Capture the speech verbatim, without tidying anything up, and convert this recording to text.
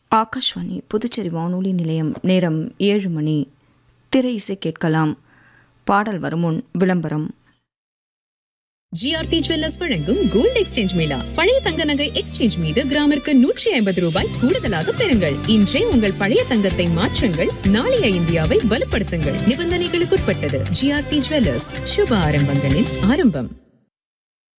ஆகாஷ்வாணி புதுச்சேரி வானொலி நிலையம். நேரம் ஏழு மணி. திரை இசை கேட்கலாம். பாடல் வரும் முன் விளம்பரம். ஜிஆர்டி ஜுவல்லர்ஸ் வழங்கும் கோல்ட் எக்ஸ்சேஞ்ச் மேளா. பழைய தங்க நகை எக்ஸ்சேஞ்ச் மீது கிராமிற்கு நூற்றி ஐம்பது ரூபாய் கூடுதலாக பெறுங்கள். இன்றே உங்கள் பழைய தங்கத்தை மாற்றுங்கள். நாளைய இந்தியாவை வலுப்படுத்துங்கள். நிபந்தனைகளுக்குட்பட்டது. ஜிஆர்டி ஜுவல்லர்ஸ், சுப ஆரம்பங்களின் ஆரம்பம்.